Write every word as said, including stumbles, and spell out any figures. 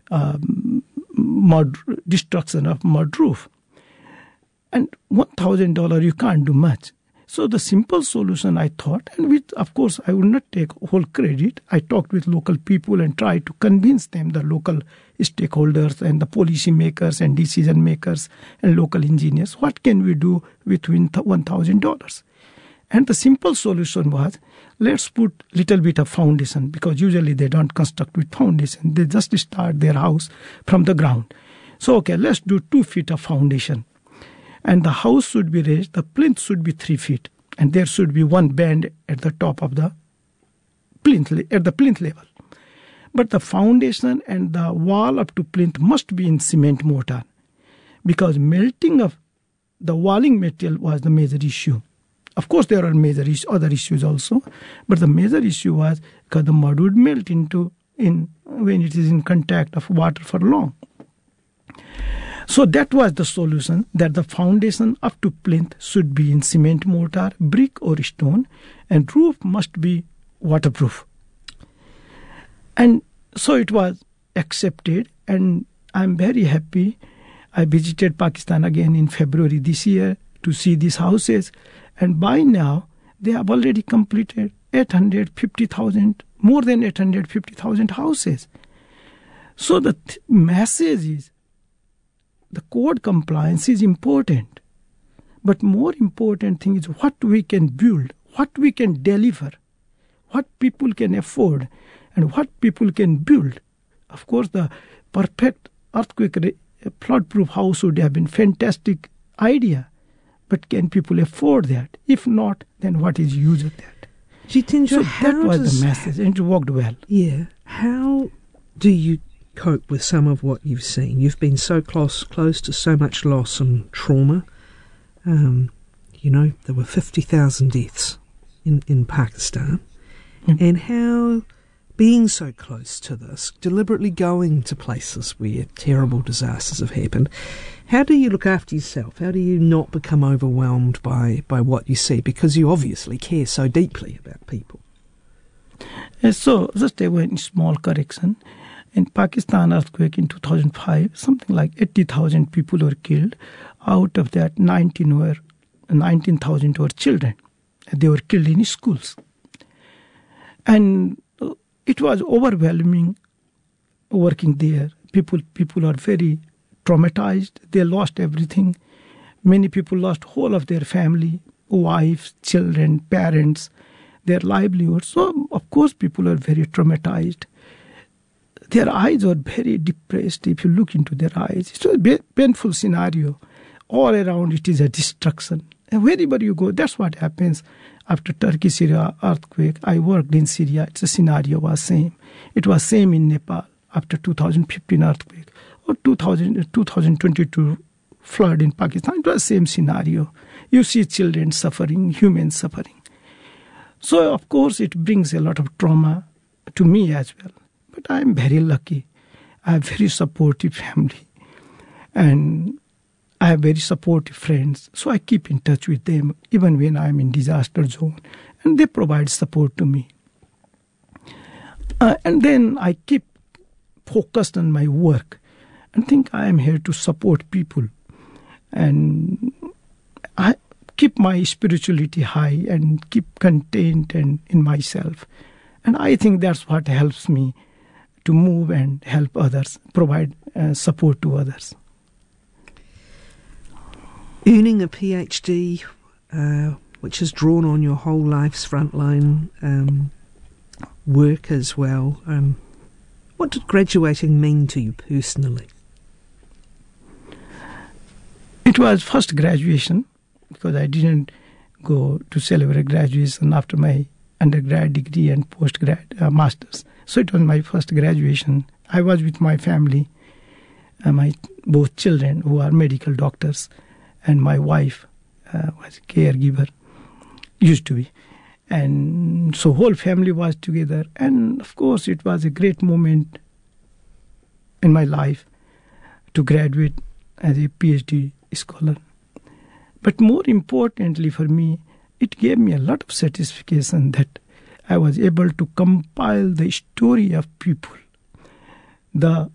um, mud, destruction of mud roof. And one thousand dollars, you can't do much. So the simple solution, I thought, and with, of course, I would not take whole credit. I talked with local people and tried to convince them, the local stakeholders and the policy makers and decision makers and local engineers, what can we do with one thousand dollars? And the simple solution was, let's put little bit of foundation, because usually they don't construct with foundation. They just start their house from the ground. So, okay, let's do two feet of foundation. And the house should be raised, the plinth should be three feet, and there should be one band at the top of the plinth, at the plinth level. But the foundation and the wall up to plinth must be in cement mortar, because melting of the walling material was the major issue. Of course, there are major is- other issues also, but the major issue was because the mud would melt into in when it is in contact of water for long. So that was the solution, that the foundation up to plinth should be in cement mortar, brick or stone, and roof must be waterproof. And so it was accepted, and I'm very happy. I visited Pakistan again in February this year to see these houses, and by now they have already completed eight hundred fifty thousand, more than eight hundred fifty thousand houses. So the th- message is, the code compliance is important, but more important thing is what we can build, what we can deliver, what people can afford, and what people can build. Of course, the perfect earthquake re- flood-proof house would have been fantastic idea, but can people afford that? If not, then what is use of that? Jitendra, so how that was does, the message, and it worked well. Yeah. How do you cope with some of what you've seen? You've been so close close to so much loss and trauma. Um, you know, there were fifty thousand deaths in, in Pakistan. Mm. And how, being so close to this, deliberately going to places where terrible disasters have happened, how do you look after yourself? How do you not become overwhelmed by, by what you see? Because you obviously care so deeply about people. Uh, so, just a one small correction. In Pakistan earthquake in two thousand five, something like eighty thousand people were killed. Out of that, nineteen were nineteen thousand were children. They were killed in schools. And it was overwhelming working there. People, people are very traumatized. They lost everything. Many people lost whole of their family, wives, children, parents, their livelihoods. So, of course, people are very traumatized. Their eyes are very depressed. If you look into their eyes, it's a painful scenario. All around it is a destruction. And wherever you go, that's what happens. After Turkey, Syria earthquake, I worked in Syria. It's a scenario was same. It was same in Nepal after two thousand fifteen earthquake or two thousand, two thousand twenty-two flood in Pakistan. It was same scenario. You see children suffering, humans suffering. So of course it brings a lot of trauma to me as well. But I'm very lucky. I have very supportive family. And I have very supportive friends. So I keep in touch with them even when I'm in disaster zone. And they provide support to me. Uh, and then I keep focused on my work and think I am here to support people. And I keep my spirituality high and keep content and in myself. And I think that's what helps me to move and help others, provide uh, support to others. Earning a PhD, uh, which has drawn on your whole life's frontline um, work as well. Um, what did graduating mean to you personally? It was first graduation, because I didn't go to celebrate graduation after my undergrad degree and postgrad uh, master's. So it was my first graduation. I was with my family, uh, my both children who are medical doctors, and my wife uh, was a caregiver, used to be. And so whole family was together. And of course it was a great moment in my life to graduate as a PhD scholar. But more importantly for me, it gave me a lot of satisfaction that I was able to compile the story of people, the